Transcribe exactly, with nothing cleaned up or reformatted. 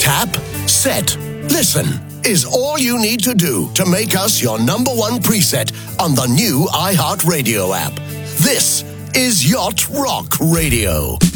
Tap, set, listen is all you need to do to make us your number one preset on the new iHeartRadio app. This is Yacht Rock Radio.